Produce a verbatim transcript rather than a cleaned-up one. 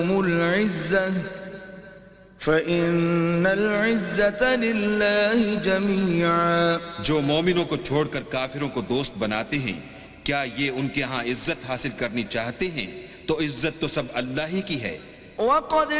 इज़्ज़त फ़इन्नल इज़्ज़त लिल्लाहि जमीअ। जो मोमिनों को छोड़कर काफिरों को दोस्त बनाते हैं, क्या ये उनके यहाँ इज्जत हासिल करनी चाहते हैं? तो इज्जत तो सब अल्लाह ही की है।